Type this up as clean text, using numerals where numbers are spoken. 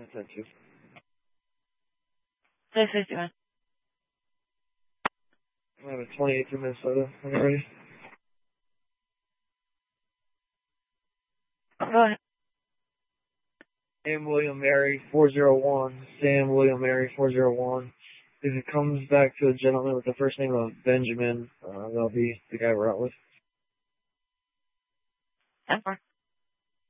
Thank you. 661. I have a 28 through Minnesota. When you're ready. Go ahead. Sam William Mary 401. Sam William Mary 401. If it comes back to a gentleman with the first name of Benjamin, that'll be the guy we're out with. 10-4.